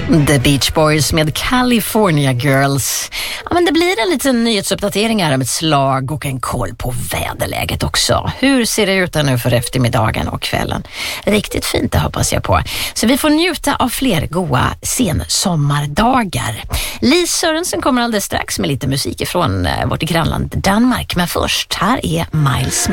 The Beach Boys med California Girls. Ja, men det blir en liten nyhetsuppdatering här om ett slag och en koll på väderläget också. Hur ser det ut nu för eftermiddagen och kvällen? Riktigt fint, det hoppas jag på. Så vi får njuta av fler goa sensommardagar. Lis Sörensen kommer alldeles strax med lite musik från vårt grannland Danmark. Men först, här är Miles Smith.